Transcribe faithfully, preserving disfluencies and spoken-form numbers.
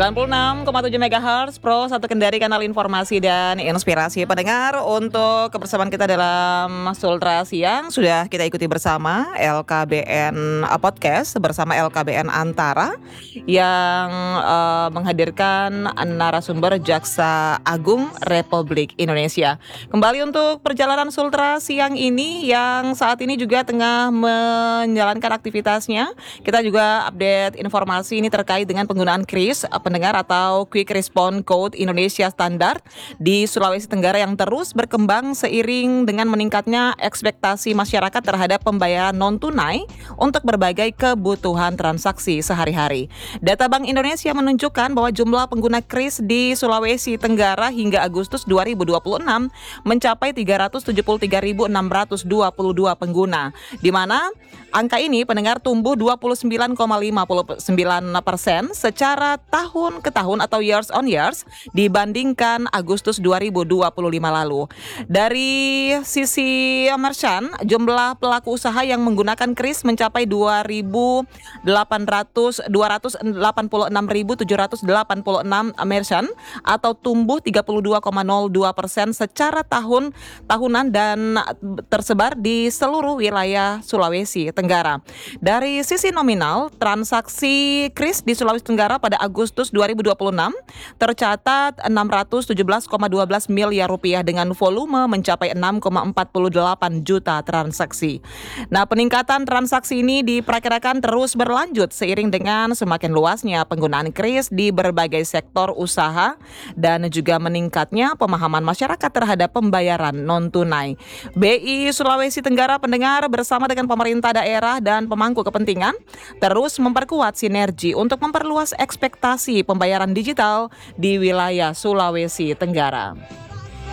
sembilan puluh enam koma tujuh megahertz Pro satu Kendari, kanal informasi dan inspirasi pendengar. Untuk kebersamaan kita dalam Sultra Siang sudah kita ikuti bersama L K B N Podcast bersama L K B N Antara yang uh, menghadirkan narasumber Jaksa Agung Republik Indonesia. Kembali untuk perjalanan Sultra Siang ini yang saat ini juga tengah menjalankan aktivitasnya. Kita juga update informasi ini terkait dengan penggunaan kris pendengar atau Quick Response Code Indonesia Standard di Sulawesi Tenggara yang terus berkembang seiring dengan meningkatnya ekspektasi masyarakat terhadap pembayaran non-tunai untuk berbagai kebutuhan transaksi sehari-hari. Data Bank Indonesia menunjukkan bahwa jumlah pengguna kris di Sulawesi Tenggara hingga Agustus dua ribu dua puluh enam mencapai tiga ratus tujuh puluh tiga ribu enam ratus dua puluh dua pengguna, di mana angka ini pendengar tumbuh dua puluh sembilan koma lima sembilan persen secara tahun ke tahun atau years on years dibandingkan Agustus dua ribu dua puluh lima lalu. Dari sisi merchant, jumlah pelaku usaha yang menggunakan kris mencapai dua ratus delapan puluh enam ribu tujuh ratus delapan puluh enam merchant atau tumbuh tiga puluh dua koma nol dua persen secara tahun tahunan dan tersebar di seluruh wilayah Sulawesi Tenggara. Dari sisi nominal, transaksi kris di Sulawesi Tenggara pada Agustus dua ribu dua puluh enam tercatat enam ratus tujuh belas koma satu dua miliar rupiah dengan volume mencapai enam koma empat delapan juta transaksi. Nah, peningkatan transaksi ini diperkirakan terus berlanjut seiring dengan semakin luasnya penggunaan kris di berbagai sektor usaha dan juga meningkatnya pemahaman masyarakat terhadap pembayaran non-tunai. B I Sulawesi Tenggara pendengar bersama dengan pemerintah daerah dan pemangku kepentingan terus memperkuat sinergi untuk memperluas ekspektasi pembayaran digital di wilayah Sulawesi Tenggara.